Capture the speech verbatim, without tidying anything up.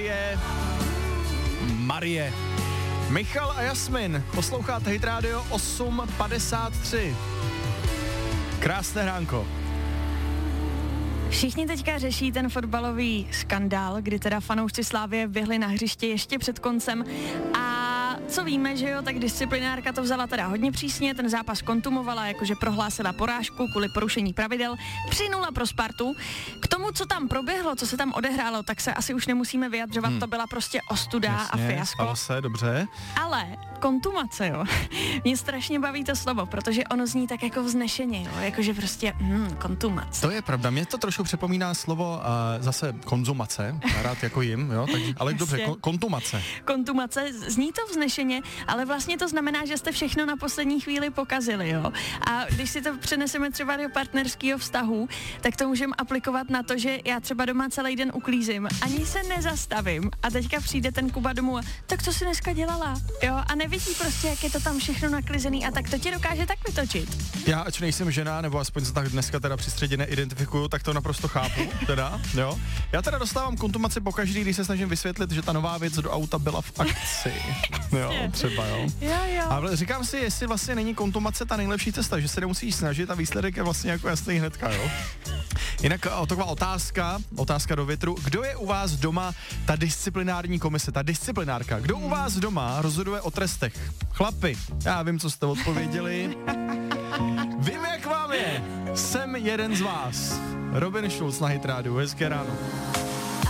je Marie. Michal a Jasmin, posloucháte Hit Radio osm padesát tři. Krásné ránko. Všichni teďka řeší ten fotbalový skandál, kdy teda fanoušci Slávie běhli na hřiště ještě před koncem a co víme, že jo, tak disciplinárka to vzala teda hodně přísně, ten zápas kontumovala, jakože prohlásila porážku kvůli porušení pravidel, tři nula pro Spartu. K tomu, co tam proběhlo, co se tam odehrálo, tak se asi už nemusíme vyjadřovat, hmm. to byla prostě ostuda Jasně, a fiasko. Stalo se, dobře. Ale kontumace, jo, mě strašně baví to slovo, protože ono zní tak jako vznešeně, jo, jakože prostě hmm, kontumace. To je pravda, mě to trošku připomíná slovo uh, zase konzumace, rád jako jim, jo, tak, ale dobře, kon, kontumace. Kontumace, zní to vznešeně, ale vlastně to znamená, že jste všechno na poslední chvíli pokazili, jo. A když si to přeneseme třeba do partnerského vztahu, tak to můžeme aplikovat na to, že já třeba doma celý den uklízím, ani se nezastavím a teďka přijde ten Kuba domů a tak co jsi dneska dělala, jo, a nevidí prostě, jak je to tam všechno naklizený a tak to tě dokáže tak vytočit. Já, ač nejsem žena, nebo aspoň se tak dneska teda při středě neidentifikuju, tak to naprosto chápu, teda, jo. Já teda dostávám kontumaci pokaždý, když se snažím vysvětlit, že ta nová věc do auta byla v akci, jo, třeba, jo. Jo, jo. Ale říkám si, jestli vlastně není kontumace ta nejlepší cesta, že se nemusíš snažit a výsledek je vlastně jako jasný hnedka, jo. Jinak o, taková otázka, otázka do větru. Kdo je u vás doma ta disciplinární komise, ta disciplinárka? Kdo u vás doma rozhoduje o trestech? Chlapi, já vím, co jste odpověděli. Vím, jak vám je. Jsem jeden z vás. Robin Schulz na Hit Radio. Hezké ráno.